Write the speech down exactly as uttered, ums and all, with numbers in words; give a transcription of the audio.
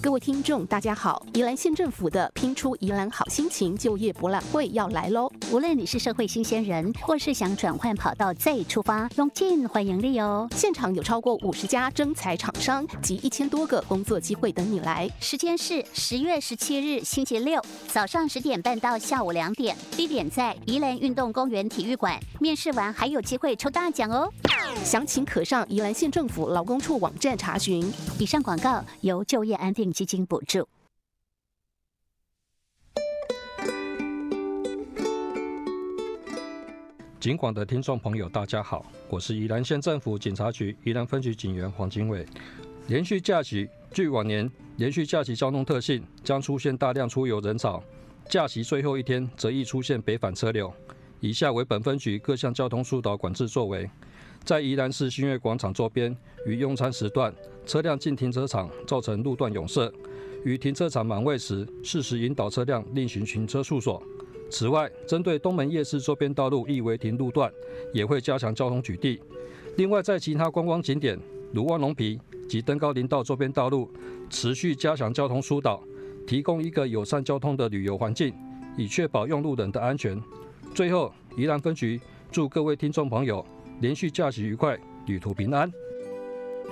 各位听众，大家好！宜兰县政府的拼出宜兰好心情就业博览会要来喽！ 无论你是社会新鲜人，或是想转换跑道再出发，用尽欢迎你哦！ 现场有超过五十家征才厂商及一千多个工作机会等你来。 时间是十月十七日星期六早上十点半到下午两点，地点在宜兰运动公园体育馆。面试完还有机会抽大奖哦！ 详情可上宜兰县政府劳工处网站查询。 以上广告由就业安定基金补助。 警广的听众朋友，大家好，我是宜兰县政府警察局宜兰分局警员黄经纬。连续假期，据往年连续假期交通特性，将出现大量出游人潮，假期最后一天则易出现北返车流。以下为本分局各项交通疏导管制作为：在宜兰市新月广场周边于用餐时段，车辆进停车场造成路段拥塞，于停车场满位时，适时引导车辆另行停车处所。此外，针对东门夜市周边道路易违停路段，也会加强交通取缔。另外，在其他观光景点如望龙皮及登高林道周边道路，持续加强交通疏导，提供一个友善交通的旅游环境，以确保用路人的安全。最后，宜兰分局祝各位听众朋友连续假期愉快，旅途平安。